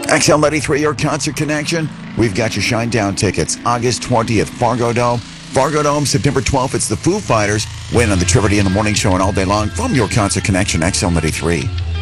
XL93, your concert connection. We've got your Shinedown tickets. August 20th, Fargo Dome. Fargo Dome, September 12th, it's the Foo Fighters. Win on the Trivia in the Morning Show and all day long from your concert connection, XL93.